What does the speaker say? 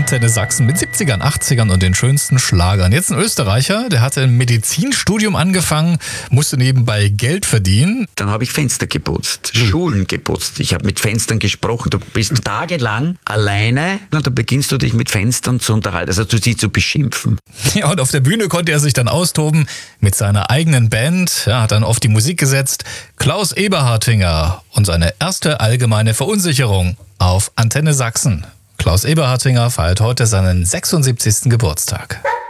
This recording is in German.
Antenne Sachsen mit 70ern, 80ern und den schönsten Schlagern. Jetzt ein Österreicher, der hatte ein Medizinstudium angefangen, musste nebenbei Geld verdienen. Dann habe ich Fenster geputzt, Schulen geputzt. Ich habe mit Fenstern gesprochen. Du bist tagelang alleine und dann beginnst du dich mit Fenstern zu unterhalten, also sie zu beschimpfen. Ja, und auf der Bühne konnte er sich dann austoben mit seiner eigenen Band. Ja, hat dann auf die Musik gesetzt. Klaus Eberhartinger und seine erste allgemeine Verunsicherung auf Antenne Sachsen. Klaus Eberhartinger feiert heute seinen 76. Geburtstag.